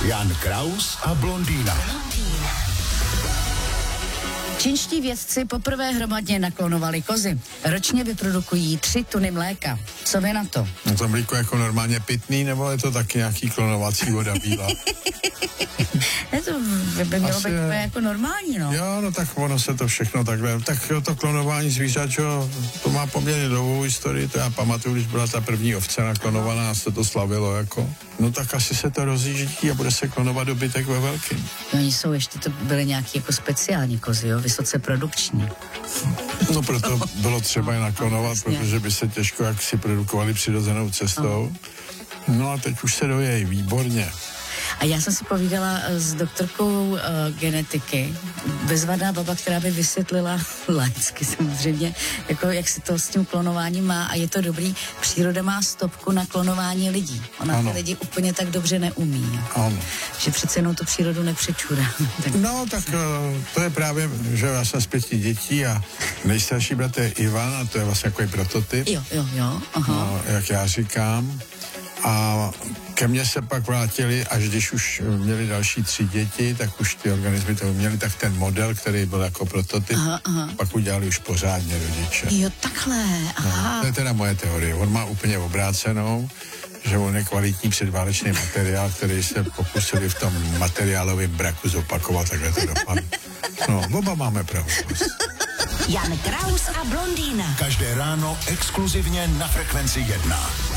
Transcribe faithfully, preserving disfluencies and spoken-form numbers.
Jan Kraus a blondýna. Čínští vědci poprvé hromadně naklonovali kozy. Ročně vyprodukují tři tuny mléka. Co vy na to? No to mlíko jako normálně pitný, nebo je to taky nějaký klonovací voda bílá? Ne, to by mělo Asi být je. jako normální, no. Jo, no tak ono se to všechno takhle. Tak jo, to klonování zvířat, čo, to má poměrně dlouhou historii, to já pamatuju, když byla ta první ovce naklonovaná a se to slavilo jako. No tak asi se to rozjíždí a bude se klonovat dobytek ve velkým. Oni jsou ještě, to byly nějaký jako speciální kozy, jo, vysoce produkční. No proto bylo třeba je naklonovat, Jasně. protože by se těžko jak si produkovali přirozenou cestou. No a teď už se dojejí výborně. A já jsem si povídala eh, s doktorkou uh, genetiky, bezvadná baba, která by vysvětlila laicky samozřejmě, jako jak se to s tím klonováním má a je to dobrý. Příroda má stopku na klonování lidí. Ona Ano. ty lidi úplně tak dobře neumí. Ano. Že přece jenom tu přírodu nepřečurá. Tak No, tak uh, to je právě, že já jsem z pěti dětí a nejstarší bratr je Ivan a to je vlastně takový prototyp, jo, jo, jo, aha. no, jak já říkám. A ke mně se pak vrátili, až když už měli další tři děti, tak už ty organismy to měli, tak ten model, který byl jako prototyp, Aha, aha. pak udělali už pořádně rodiče. Jo, takhle, aha. No, to je teda moje teorie. On má úplně obrácenou, že on je kvalitní předválečný materiál, který se pokusili v tom materiálovém braku zopakovat, takhle to dopadne. No, oba máme pravdu. Jan Kraus a blondýna. Každé ráno exkluzivně na Frekvenci jedna.